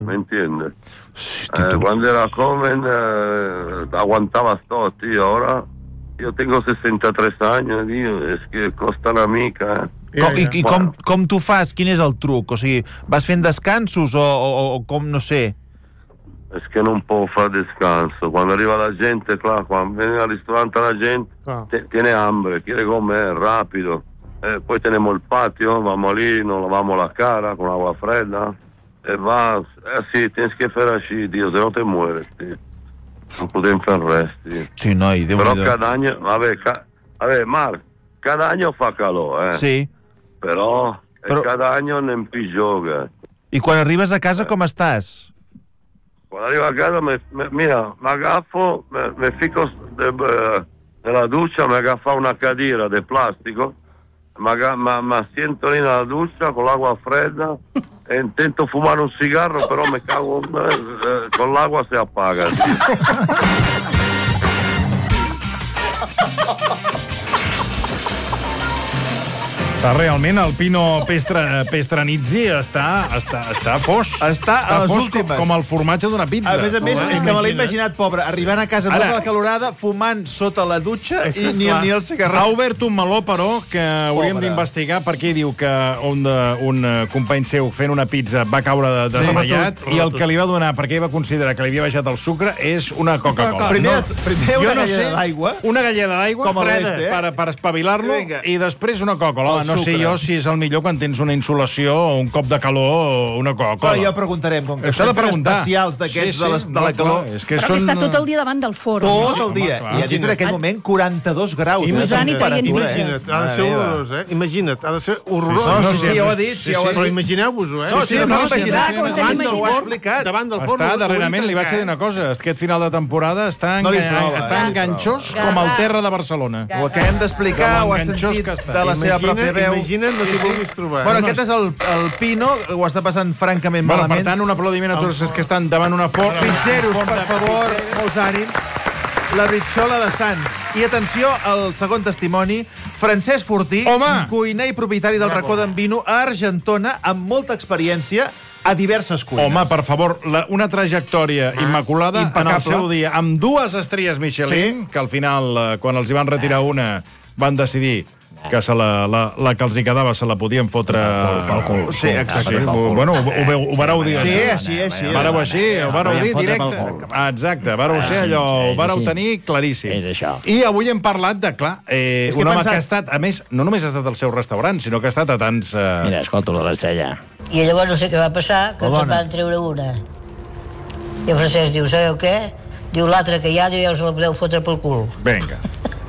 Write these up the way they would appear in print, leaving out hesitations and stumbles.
¿me entiendes? Sí, Cuando era joven aguantabas todo, tío. Ahora yo tengo 63 años, tío. Es que costa una mica. I com t'ho fas? Quin és el truc? O sigui, vas fent descansos o com, no sé? Es que no puedo hacer descanso. Cuando arriba la gente, claro, cuando viene al restaurante la gente, tiene hambre, quiere comer rápido. Pues tenemos el patio, vamos allí, nos lavamos la cara con agua fresca. Vas, así, tienes que hacer así, tío, si no te mueres, tío. No podemos hacer res, tío. Sí, noi, Pero cada año, a ver, Marc, cada año fa calor, Sí. Però cada año en pitjor. I quan arribes a casa com estàs? Cuando arrivo a casa, mira, me agafo, me fico nella ducha, me agafo una cadira de plástico, me siento lì nella ducha con l'acqua fredda e intento fumare un cigarro, però me cago, con l'acqua si apaga. Realment, el Pino Pestranizzi està fos. Està a les fos últimes. com el formatge d'una pizza. A més, és que me l'he imaginat, pobre, arribant a casa amb la calorada, fumant sota la dutxa i ni el cigarret. Ha obert un meló, però, que hauríem d'investigar perquè diu que un company seu fent una pizza va caure desmaiat i el que li va donar, perquè ell va considerar que li havia baixat el sucre, és una Coca-Cola. Primer una galleda d'aigua. Una galleda d'aigua freda per espavilar-lo i després una Coca-Cola. No sé jo si és el millor quan tens una insolació o un cop de calor o una Coca-Cola. Però ja preguntarem, com que estem fent especials d'aquests de la calor. Però que està tot el dia davant del forn. Tot el dia. I a dintre en aquell moment 42 graus. Imagina't, ha de ser horrorós, eh? Imagina't, ha de ser horrorós. Sí, ja ho ha dit. Però imagineu-vos-ho, eh? Sí, no ho ha explicat. Davant del forn. Està, darrerament, li vaig dir una cosa. Aquest final de temporada està enganxós com el terra de Barcelona. Ho acabem d'explicar, ho has sentit de la seva pròpia veu. Imagina't el que vulguis trobar. Bueno, aquest és el Pino, ho està passant francament malament. Per tant, un aplaudiment a tots els que estan davant una forn. Pizzeros, per favor, molts ànims. La Britxola de Sants. I atenció al segon testimoni, Francesc Fortí, cuiner i propietari del racó d'en Vino a Argentona, amb molta experiència a diverses cuines. Home, per favor, una trajectòria immaculada en el seu dia, amb 2 estrelles Michelin, que al final, quan els hi van retirar una, van decidir que la que els hi quedava se la podien fotre pel cul. Sí, exacte. Bueno, ho vareu dir. Sí, així. Vareu així, ho vareu dir directe. Exacte, vareu ser allò, ho vareu tenir claríssim. I avui hem parlat de, clar, un home que ha estat, a més, no només ha estat al seu restaurant, sinó que ha estat a tants... Mira, escolta-lo, l'estrella. I llavors no sé què va passar, que se'n van treure una. I el Francesc diu, sabeu què? Diu, l'altra que hi ha, diu, ja us la podeu fotre pel cul. Vinga.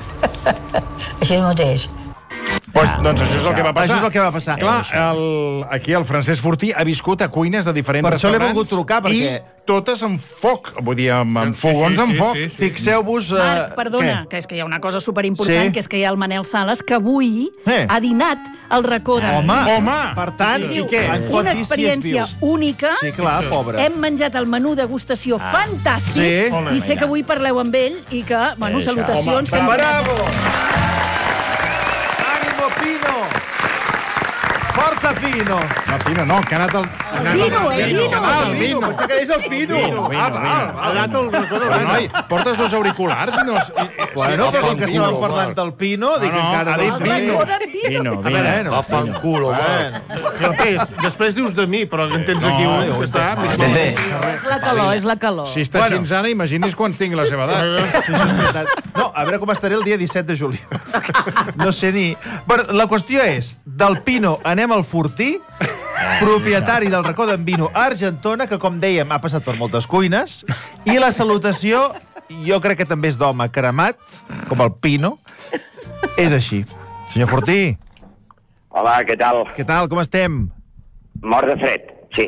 Així mateix. Doncs això és el que va passar. Això és el que va passar. Clar, aquí el Francesc Fortí ha viscut a cuines de diferents restaurants. Per això l'he volgut trucar, perquè... I totes amb foc, vull dir, amb fogons amb foc. Fixeu-vos... Marc, perdona, que és que hi ha una cosa superimportant, que és que hi ha el Manel Sales, que avui ha dinat al racó de... Home! Per tant, i què? Una experiència única. Sí, clar, pobre. Hem menjat el menú degustació fantàstic, i sé que avui parleu amb ell, i que, bueno, salutacions. Bravo! Pino! Força, Pino! No, Pino, no, que ha anat el... El Pino! Pensa que és el Pino! Ha anat el racó de Vino. Noi, portes 2 auriculars i no... Bueno, però com que estàvem parlant del Pino, dic encara... Ha dit Vino. Va fan culo, va. Però què és? Després dius de mi, però en tens aquí un que està... És la calor, és la calor. Si està així ara, imagini's quan tingui la seva edat. Sí, això és veritat. No, a veure com estaré el dia 17 de juliol. No sé ni... Però la qüestió és, del Pino anem al Fortí, propietari del racó d'en Vino a Argentona, que, com dèiem, ha passat per moltes cuines, i la salutació, jo crec que també és d'home cremat, com el Pino, és així. Senyor Fortí. Hola, què tal? Què tal, com estem? Mort de fred, sí.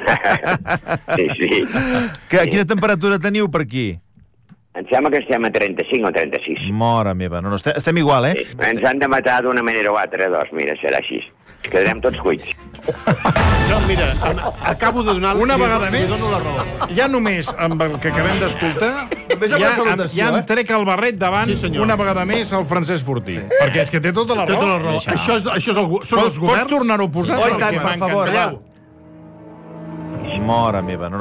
Sí. Quina temperatura teniu per aquí? Em sembla que estem a 35 o 36. Mora meva, no, estem igual, eh? Sí. Ens han de matar d'una manera o altra, doncs mira, serà així. Quedarem tots cuits. Jo, mira, acabo de donar... Una vegada més, ja només amb el que acabem d'escoltar, ja em trec el barret davant una vegada més al Francesc Fortí. Perquè és que té tota la raó. Això són els governs. Pots tornar-ho a posar? Oh, i tant, per favor, va. Mora meva,